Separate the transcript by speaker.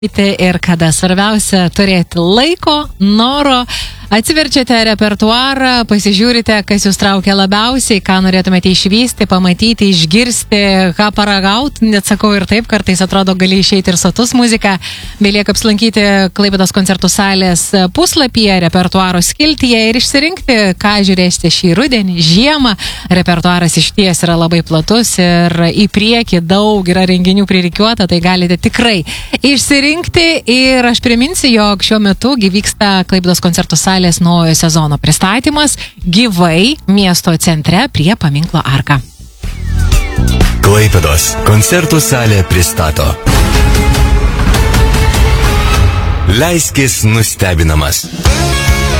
Speaker 1: Ir kada svarbiausia turėti laiko, noro, atsiverčiate repertuarą, pasižiūrite, kas jūs traukia labiausiai, ką norėtumėte išvysti, pamatyti, išgirsti, ką paragauti, net sakau ir taip, kartais atrodo gali išeiti ir sotus muziką, belieka apsilankyti Klaipėdos koncertų salės puslapyje, repertuaro skiltyje ir išsirinkti, ką žiūrėsite šį rudenį, žiemą. Repertuaras išties yra labai platus ir į priekį daug yra renginių pririkiuota, tai galite tikrai išsirinkti. Ir aš priminsiu, jog šiuo metu vyksta Klaipėdos koncertų salės naujojo sezono pristatymas gyvai miesto centre prie paminklo Arka.
Speaker 2: Klaipėdos koncertų salė pristato Leiskis nustebinamas.